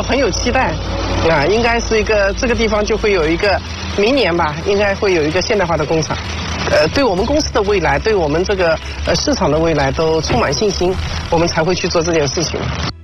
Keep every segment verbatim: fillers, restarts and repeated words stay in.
就很有期待啊，应该是一个这个地方就会有一个明年吧，应该会有一个现代化的工厂。呃，对我们公司的未来，对我们这个呃市场的未来都充满信心，我们才会去做这件事情。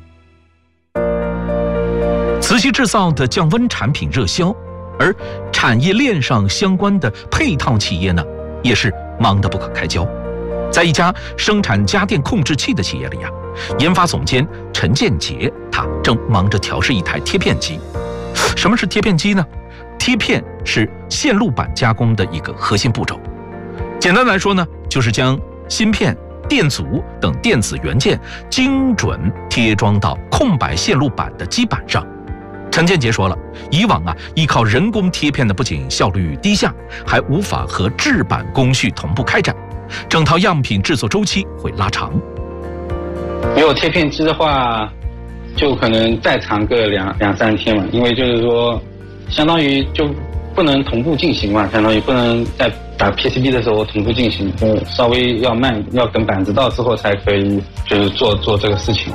磁吸制造的降温产品热销，而产业链上相关的配套企业呢，也是忙得不可开交。在一家生产家电控制器的企业里啊，研发总监陈建杰他正忙着调试一台贴片机。什么是贴片机呢？贴片是线路板加工的一个核心步骤。简单来说呢，就是将芯片、电阻等电子元件精准贴装到空白线路板的基板上。陈建杰说了，以往啊，依靠人工贴片的不仅效率低下，还无法和制板工序同步开展，整套样品制作周期会拉长。 没有贴片机的话，就可能再长个两两三天嘛，因为就是说，相当于就不能同步进行嘛，相当于不能在打 P C B 的时候同步进行，就稍微要慢，要等板子到之后才可以，就是做做这个事情。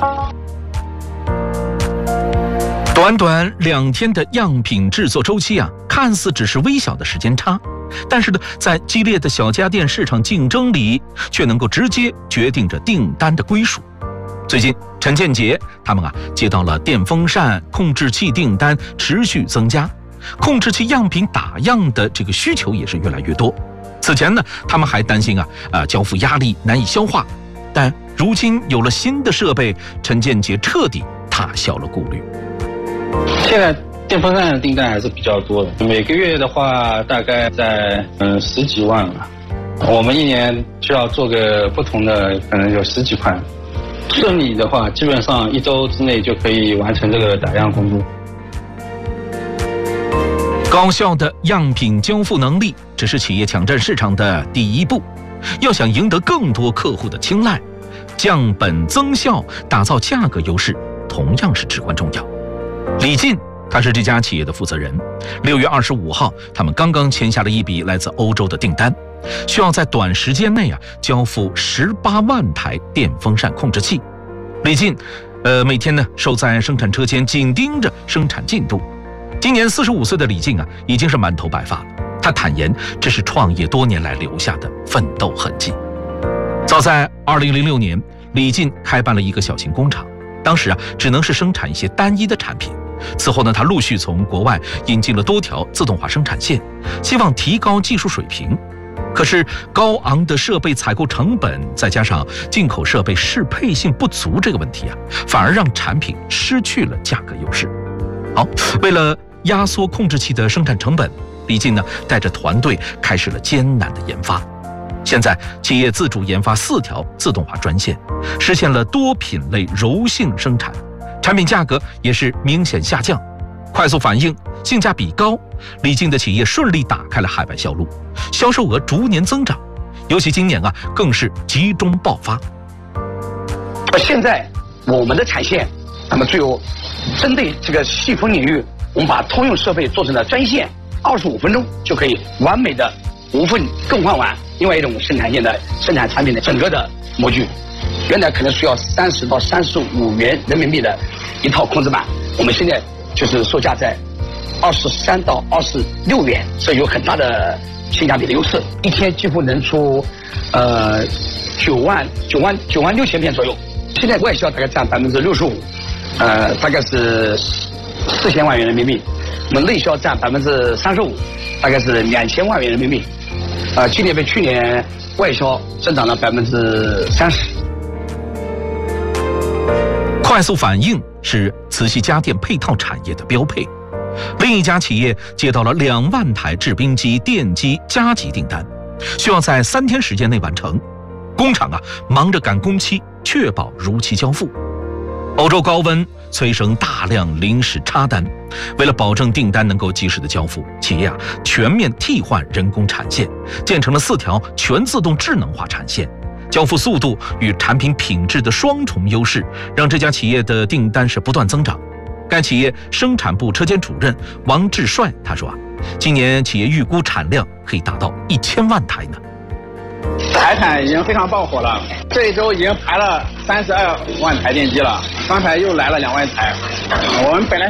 短短两天的样品制作周期啊，看似只是微小的时间差，但是呢，在激烈的小家电市场竞争里，却能够直接决定着订单的归属。最近，陈建杰他们啊接到了电风扇控制器订单持续增加，控制器样品打样的这个需求也是越来越多。此前呢，他们还担心啊，呃，交付压力难以消化，但如今有了新的设备，陈建杰彻底打消了顾虑。 现在电风扇的订单还是比较多的，每个月的话大概在嗯十几万了。我们一年需要做个不同的，可能有十几款。顺利的话，基本上一周之内就可以完成这个打样工作。 高效的样品交付能力只是企业抢占市场的第一步，要想赢得更多客户的青睐，降本增效，打造价格优势，同样是至关重要。李进他是这家企业的负责人。六月二十五号，他们刚刚签下了一笔来自欧洲的订单，需要在短时间内啊交付十八万台电风扇控制器。李进，呃，每天呢守在生产车间，紧盯着生产进度。今年四十五岁的李进啊，已经是满头白发了。他坦言，这是创业多年来留下的奋斗痕迹。早在二零零六年，李进开办了一个小型工厂。当时啊，只能是生产一些单一的产品。此后呢，他陆续从国外引进了多条自动化生产线，希望提高技术水平。可是高昂的设备采购成本，再加上进口设备适配性不足这个问题啊，反而让产品失去了价格优势。好，为了压缩控制器的生产成本，李进呢带着团队开始了艰难的研发。现在企业自主研发四条自动化专线，实现了多品类柔性生产，产品价格也是明显下降，快速反应，性价比高。李进的企业顺利打开了海外销路，销售额逐年增长，尤其今年啊更是集中爆发。 现在我们的产线，那么只有针对这个细分领域，我们把通用设备做成了专线，二十五分钟就可以完美的无缝更换完另外一种生产线的生产产品的整个的模具。原来可能需要三十到三十五元人民币的一套控制板，我们现在就是售价在二十三到二十六元，这有很大的性价比的优势。一天几乎能出呃九万九万九万六千片左右，现在外销大概占百分之六十五，呃大概是四千万元人民币。我们内销占百分之三十五，大概是两千万元人民币。呃，今年比去年外销增长了百分之三十。 快速反应是磁吸家电配套产业的标配。另一家企业接到了两万台制冰机、电机加急订单，需要在三天时间内完成。工厂啊忙着赶工期，确保如期交付。欧洲高温催生大量临时插单，为了保证订单能够及时的交付，企业啊全面替换人工产线，建成了四条全自动智能化产线。交付速度与产品品质的双重优势，让这家企业的订单是不断增长。该企业生产部车间主任王志帅他说啊，今年企业预估产量可以达到一千万台呢。 台产已经非常爆火了，这一周已经排了三十二万台电机了，刚才又来了两万台。我们本来